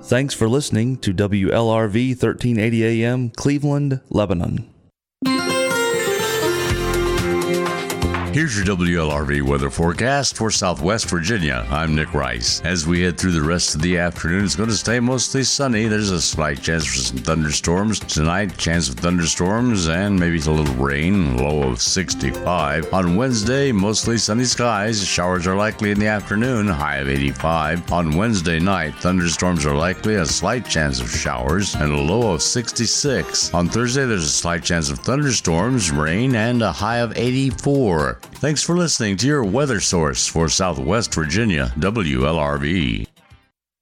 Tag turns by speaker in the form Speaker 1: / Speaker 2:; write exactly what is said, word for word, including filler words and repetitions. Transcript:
Speaker 1: Thanks for listening to W L R V thirteen eighty A M, Cleveland, Lebanon.
Speaker 2: Here's your W L R V weather forecast for Southwest Virginia. I'm Nick Rice. As we head through the rest of the afternoon, it's going to stay mostly sunny. There's a slight chance for some thunderstorms. Tonight, chance of thunderstorms and maybe a little rain, low of sixty-five. On Wednesday, mostly sunny skies. Showers are likely in the afternoon, high of eighty-five. On Wednesday night, thunderstorms are likely, a slight chance of showers, and a low of sixty-six. On Thursday, there's a slight chance of thunderstorms, rain, and a high of eighty-four. Thanks for listening to your weather source for Southwest Virginia, W L R V.